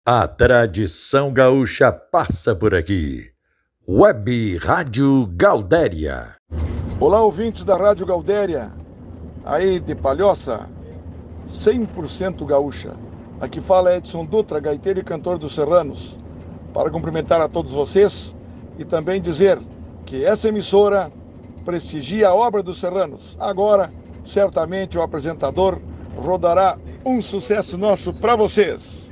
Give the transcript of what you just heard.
A tradição gaúcha passa por aqui. Web Rádio Gaudéria. Olá, ouvintes da Rádio Gaudéria, aí de Palhoça, 100% gaúcha. Aqui fala Edson Dutra, gaiteiro e cantor dos Serranos, para cumprimentar a todos vocês e também dizer que essa emissora prestigia a obra dos Serranos. Agora, certamente o apresentador rodará um sucesso nosso para vocês.